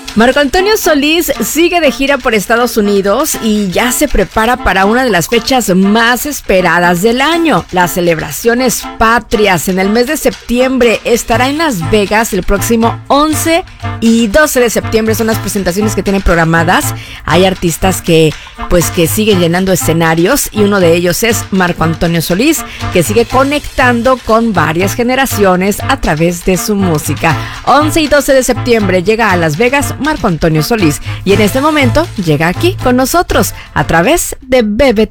Marco Antonio Solís sigue de gira por Estados Unidos y ya se prepara para una de las fechas más esperadas del año, las celebraciones patrias. En el mes de septiembre estará en Las Vegas el próximo 11 y 12 de septiembre. Son las presentaciones que tienen programadas. Hay artistas que siguen llenando escenarios y uno de ellos es Marco Antonio Solís, que sigue conectando con varias generaciones a través de su música. 11 y 12 de septiembre llega a Las Vegas Marco Antonio Solís y en este momento llega aquí con nosotros a través de BBT.